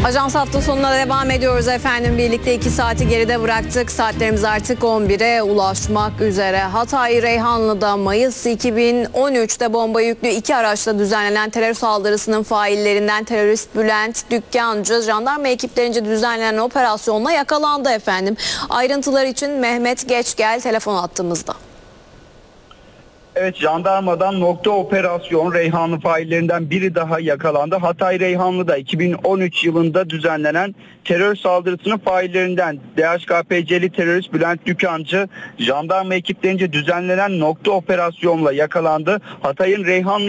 Ajans hafta sonuna devam ediyoruz efendim. Birlikte 2 saati geride bıraktık. Saatlerimiz artık 11'e ulaşmak üzere. Hatay Reyhanlı'da Mayıs 2013'te bomba yüklü 2 araçla düzenlenen terör saldırısının faillerinden terörist Bülent Dükkancı jandarma ekiplerince düzenlenen operasyonla yakalandı efendim. Ayrıntılar için Mehmet Geçgel telefon attığımızda. Evet, jandarmadan nokta operasyon Reyhanlı faillerinden biri daha yakalandı. Hatay Reyhanlı'da 2013 yılında düzenlenen terör saldırısının faillerinden DHKPC'li terörist Bülent Dükkancı jandarma ekiplerince düzenlenen nokta operasyonla yakalandı. Hatay'ın Reyhanlı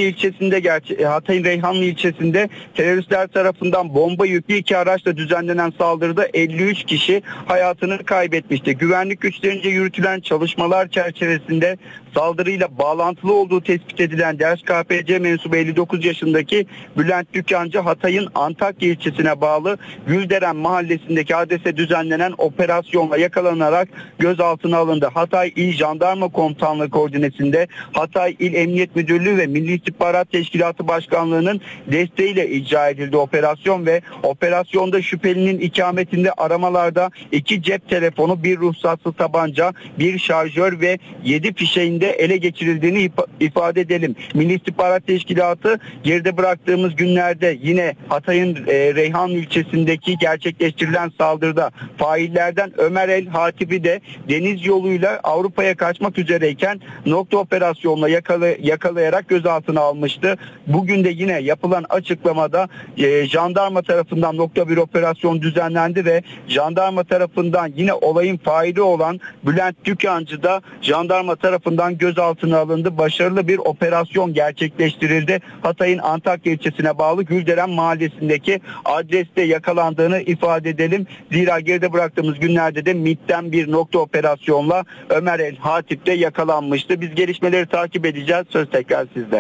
ilçesinde teröristler tarafından bomba yüklü 2 araçla düzenlenen saldırıda 53 kişi hayatını kaybetmişti. Güvenlik güçlerince yürütülen çalışmalar çerçevesinde saldırıyla bağlantılı olduğu tespit edilen DHKPC mensubu 59 yaşındaki Bülent Dükkancı Hatay'ın Antakya ilçesine bağlı Gülderen mahallesindeki adrese düzenlenen operasyonla yakalanarak gözaltına alındı. Hatay İl Jandarma Komutanlığı koordinesinde Hatay İl Emniyet Müdürlüğü ve Milli İstihbarat Teşkilatı Başkanlığı'nın desteğiyle icra edildi operasyon ve operasyonda şüphelinin ikametinde aramalarda 2 cep telefonu, 1 ruhsatsız tabanca, 1 şarjör ve 7 fişeğinde ele geçirildiğini ifade edelim. Milli İstihbarat Teşkilatı geride bıraktığımız günlerde yine Hatay'ın Reyhanlı ilçesindeki gerçekleştirilen saldırıda faillerden Ömer El Hatip'i de deniz yoluyla Avrupa'ya kaçmak üzereyken nokta operasyonla yakalayarak gözaltına almıştı. Bugün de yine yapılan açıklamada jandarma tarafından nokta bir operasyon düzenlendi ve jandarma tarafından yine olayın faili olan Bülent Dükkancı da jandarma tarafından gözaltına alındı. Başarılı bir operasyon gerçekleştirildi. Hatay'ın Antakya ilçesine bağlı Gülderen mahallesindeki adreste yakalandığını ifade edelim. Zira geride bıraktığımız günlerde de MİT'ten bir nokta operasyonla Ömer El Hatip de yakalanmıştı. Biz gelişmeleri takip edeceğiz. Söz tekrar sizde.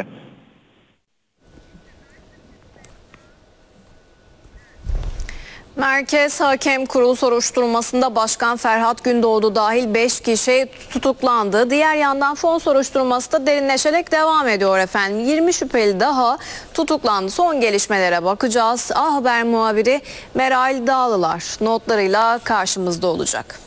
Merkez Hakem Kurulu soruşturmasında Başkan Ferhat Gündoğdu dahil 5 kişi tutuklandı. Diğer yandan fon soruşturması da derinleşerek devam ediyor efendim. 20 şüpheli daha tutuklandı. Son gelişmelere bakacağız. A Haber muhabiri Meral Dağlılar notlarıyla karşımızda olacak.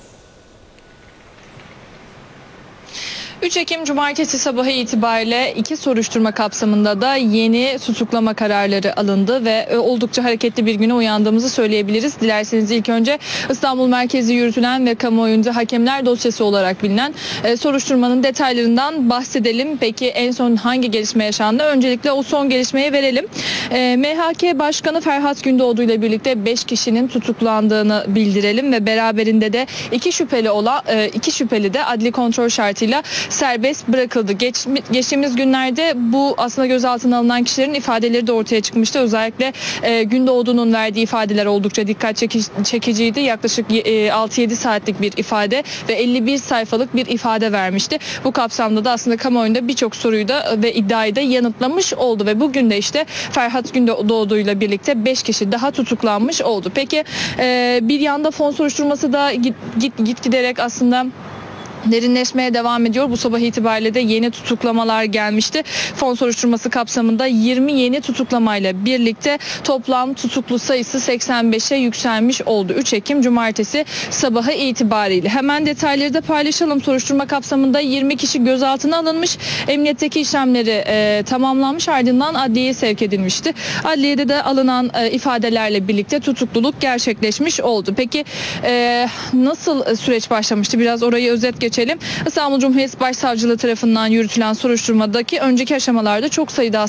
3 Ekim Cumartesi sabahı itibariyle 2 soruşturma kapsamında da yeni tutuklama kararları alındı ve oldukça hareketli bir güne uyandığımızı söyleyebiliriz. Dilerseniz ilk önce İstanbul merkezli yürütülen ve kamuoyunca hakemler dosyası olarak bilinen soruşturmanın detaylarından bahsedelim. Peki en son hangi gelişme yaşandı? Öncelikle o son gelişmeyi verelim. MHK Başkanı Ferhat Gündoğdu ile birlikte 5 kişinin tutuklandığını bildirelim ve beraberinde de 2 şüpheli de adli kontrol şartıyla serbest bırakıldı. Geçtiğimiz günlerde bu aslında gözaltına alınan kişilerin ifadeleri de ortaya çıkmıştı. Özellikle Gündoğdu'nun verdiği ifadeler oldukça dikkat çekiciydi. Yaklaşık 6-7 saatlik bir ifade ve 51 sayfalık bir ifade vermişti. Bu kapsamda da aslında kamuoyunda birçok soruyu da ve iddiayı da yanıtlamış oldu ve bugün de işte Ferhat Gündoğdu ile birlikte 5 kişi daha tutuklanmış oldu. Peki bir yanda fon soruşturması da giderek aslında derinleşmeye devam ediyor. Bu sabah itibariyle de yeni tutuklamalar gelmişti. Fon soruşturması kapsamında 20 yeni tutuklamayla birlikte toplam tutuklu sayısı 85'e yükselmiş oldu. 3 Ekim Cumartesi sabahı itibariyle. Hemen detayları da paylaşalım. Soruşturma kapsamında 20 kişi gözaltına alınmış. Emniyetteki işlemleri tamamlanmış, ardından adliyeye sevk edilmişti. Adliyede de alınan ifadelerle birlikte tutukluluk gerçekleşmiş oldu. Peki nasıl süreç başlamıştı? Biraz orayı özet geçelim. İstanbul Cumhuriyet Başsavcılığı tarafından yürütülen soruşturmadaki önceki aşamalarda çok sayıda